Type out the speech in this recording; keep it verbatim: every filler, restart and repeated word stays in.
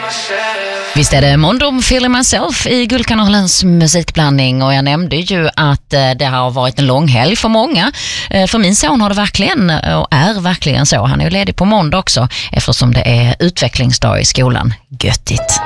Visst är det Mondom Feeling Myself i Guldkanalens musikblandning, och jag nämnde ju att det har varit en lång helg för många. För min son har det verkligen, och är verkligen så. Han är ju ledig på måndag också eftersom det är utvecklingsdag i skolan. Göttigt!